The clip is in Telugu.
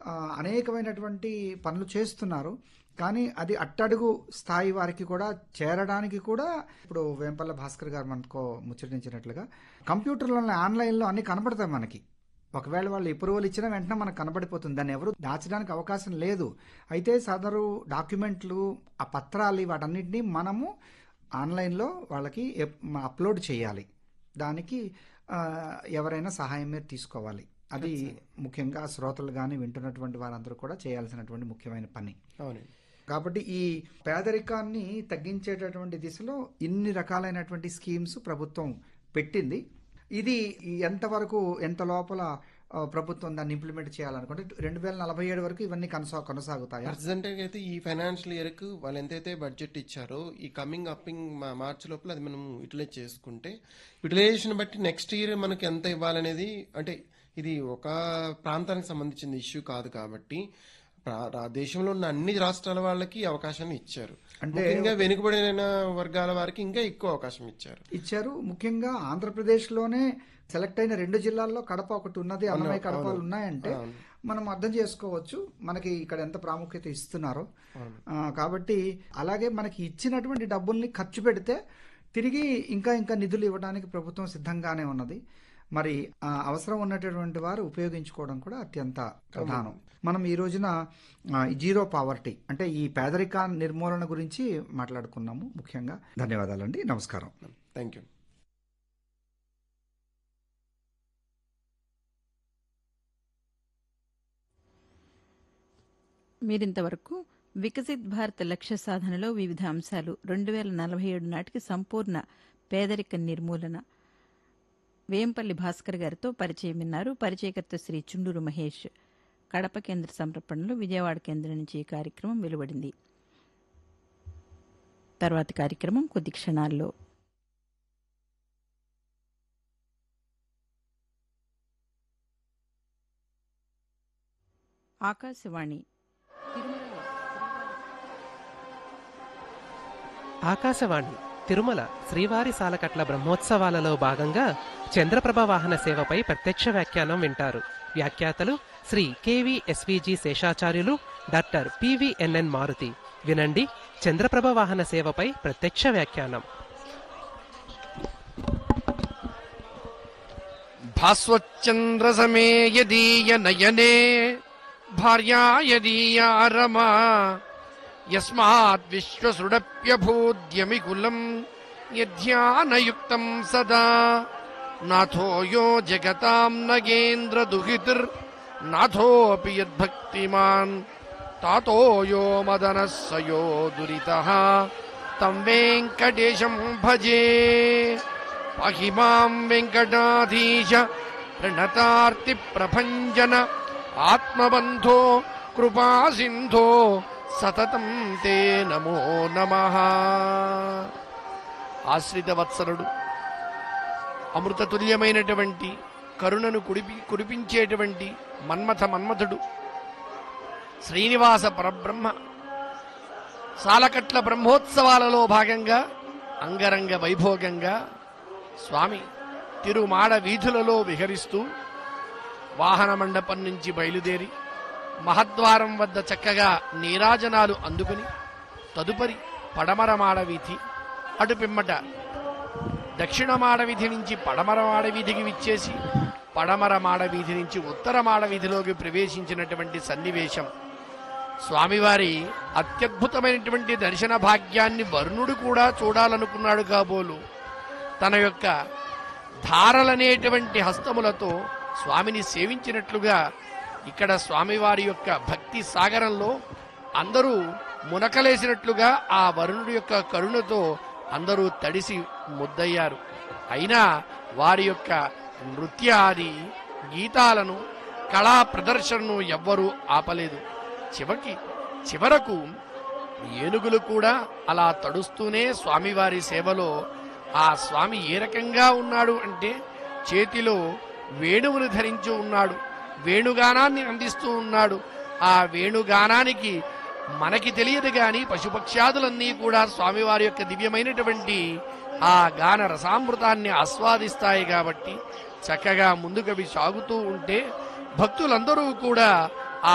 అనేకమైనటువంటి పనులు చేస్తున్నారు. కానీ అది అట్టడుగు స్థాయి వారికి కూడా చేరడానికి కూడా ఇప్పుడు వేంపల్ల భాస్కర్ గారు మనకు ముచ్చటించినట్లుగా కంప్యూటర్లలో ఆన్లైన్లో అన్ని కనబడతాయి మనకి. ఒకవేళ వాళ్ళు అప్రూవల్ ఇచ్చినా వెంటనే మనకు కనబడిపోతుంది. దాన్ని ఎవరు దాచడానికి అవకాశం లేదు. అయితే సదరు డాక్యుమెంట్లు, ఆ పత్రాలు, వాటన్నిటినీ మనము ఆన్లైన్లో వాళ్ళకి అప్లోడ్ చేయాలి. దానికి ఎవరైనా సహాయం మీరు తీసుకోవాలి. అది ముఖ్యంగా శ్రోతలు కానీ వింటున్నటువంటి వారందరూ కూడా చేయాల్సినటువంటి ముఖ్యమైన పని. కాబట్టి ఈ పేదరికాన్ని తగ్గించేటటువంటి దిశలో ఇన్ని రకాలైనటువంటి స్కీమ్స్ ప్రభుత్వం పెట్టింది. ఇది ఎంతవరకు, ఎంత లోపల ప్రభుత్వం దాన్ని ఇంప్లిమెంట్ చేయాలనుకుంటే 2047 వరకు ఇవన్నీ కొనసాగుతాయి. ప్రెసిడెంట్ అయితే ఈ ఫైనాన్షియల్ ఇయర్ కు వాళ్ళు ఎంతైతే బడ్జెట్ ఇచ్చారో ఈ కమింగ్ మార్చి లోపల అది మనం యూటిలైజ్ చేసుకుంటే, యూటిలైజేషన్ బట్టి నెక్స్ట్ ఇయర్ మనకి ఎంత ఇవ్వాలనేది, అంటే ఇది ఒక ప్రాంతానికి సంబంధించిన ఇష్యూ కాదు కాబట్టి దేశంలో ఉన్న అన్ని రాష్ట్రాల వాళ్ళకి అవకాశాన్ని ఇచ్చారు. అంటే వెనుకబడిన వర్గాల వారికి ఇంకా ఎక్కువ అవకాశం ఇచ్చారు. ముఖ్యంగా ఆంధ్రప్రదేశ్ లోనే సెలెక్ట్ అయిన 2 జిల్లాల్లో కడప ఒకటి ఉన్నది, అన్నమయ్య కడపలు ఉన్నాయంటే మనం అర్థం చేసుకోవచ్చు మనకి ఇక్కడ ఎంత ప్రాముఖ్యత ఇస్తున్నారో. కాబట్టి అలాగే మనకి ఇచ్చినటువంటి డబ్బుల్ని ఖర్చు పెడితే తిరిగి ఇంకా నిధులు ఇవ్వడానికి ప్రభుత్వం సిద్ధంగానే ఉన్నది. మరి అవసరం ఉన్నటువంటి వారు ఉపయోగించుకోవడం కూడా అత్యంత ప్రధానం. మనం ఈ రోజున జీరో పావర్టీ అంటే ఈ పేదరిక నిర్మూలన గురించి మాట్లాడుకున్నాము ముఖ్యంగా. ధన్యవాదాలండి. నమస్కారం. Thank you. మీరింతవరకు వికసిత్ భారత్ లక్ష్య సాధనలో వివిధ అంశాలు 2047 నాటికి సంపూర్ణ పేదరిక నిర్మూలన వేంపల్లి భాస్కర్ గారితో పరిచయం విన్నారు. పరిచయకర్త శ్రీ చుండూరు మహేష్. కడప కేంద్ర సమర్పణలో విజయవాడ కేంద్రం నుంచి ఈ కార్యక్రమం వెలువడింది. తర్వాతి కార్యక్రమం కొద్ది క్షణాల్లో. ఆకాశవాణి తిరుమల శ్రీవారి సాలకట్ల బ్రహ్మోత్సవాలలో భాగంగా చంద్రప్రభ వాహన సేవపై ప్రత్యక్ష వ్యాఖ్యానం వింటారు. వ్యాఖ్యాతలు Shri KVSVG Seshacharyulu, doctor PVNN Maruti. వినండి చంద్రప్రభ వాహన సేవపై ప్రత్యక్ష వ్యాఖ్యానం. భాస్వచ్చంద్ర సమే యదీయ నయనే భార్యా యదీయా రమా యస్మాత్ విశ్వసుడప్యభూద్యమికులం యధ్యానయుక్తం సదా నాథో యో జగతాం నగేంద్ర దుహితిర్ నాథోపి యద్భక్తిమాన్ తాతో యో మదనః సయో దురితః తం వెంకటేశం భజే. పాహి మాం వెంకటాధీశ ప్రణతార్తి ప్రభంజన ఆత్మబంధో కృపాసింధో సతతం తే నమో నమః. ఆశ్రిత వత్సలుడు, అమృతతుల్యమైనటువంటి కరుణను కురిపించేటువంటి మన్మథుడు శ్రీనివాస పరబ్రహ్మ సాలకట్ల బ్రహ్మోత్సవాలలో భాగంగా అంగరంగ వైభోగంగా స్వామి తిరుమాడ వీధులలో విహరిస్తూ వాహన మండపం నుంచి బయలుదేరి మహద్వారం వద్ద చక్కగా నీరాజనాలు అందుకుని తదుపరి పడమర మాడవీధి, అటు పిమ్మట దక్షిణ మాడవీధి నుంచి పడమర మాడవీధికి విచ్చేసి పడమర మాడవీధి నుంచి ఉత్తర మాడవీధిలోకి ప్రవేశించినటువంటి సన్నివేశం స్వామివారి అత్యద్భుతమైనటువంటి దర్శన భాగ్యాన్ని వరుణుడు కూడా చూడాలనుకున్నాడు కాబోలు తన యొక్క ధారలనేటువంటి హస్తములతో స్వామిని సేవించినట్లుగా ఇక్కడ స్వామివారి యొక్క భక్తి సాగరంలో అందరూ మునకలేసినట్లుగా ఆ వరుణుడి యొక్క కరుణతో అందరూ తడిసి ముద్దయ్యారు. అయినా వారి యొక్క నృత్యాది గీతాలను కళా ప్రదర్శనను ఎవ్వరూ ఆపలేదు. చివరకు ఏనుగులు కూడా అలా తడుస్తూనే స్వామివారి సేవలో ఆ స్వామి ఏ రకంగా ఉన్నాడు అంటే చేతిలో వేణువును ధరించి ఉన్నాడు, వేణుగానాన్ని అందిస్తూ ఉన్నాడు. ఆ వేణుగానానికి మనకి తెలియదు గాని పశుపక్ష్యాదులన్నీ కూడా స్వామివారి యొక్క దివ్యమైనటువంటి ఆ గాన రసామృతాన్ని ఆస్వాదిస్తాయి. కాబట్టి చక్కగా ముందుకవి సాగుతూ ఉంటే భక్తులందరూ కూడా